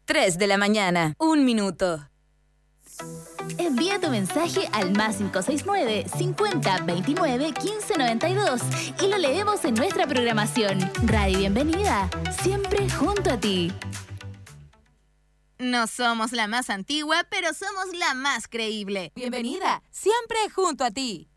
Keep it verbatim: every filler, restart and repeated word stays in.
tres de la mañana, un minuto. Envía tu mensaje al más cinco seis nueve, cincuenta, veintinueve, quince, noventa y dos y lo leemos en nuestra programación. Radio Bienvenida, siempre junto a ti. No somos la más antigua, pero somos la más creíble. Bienvenida, siempre junto a ti.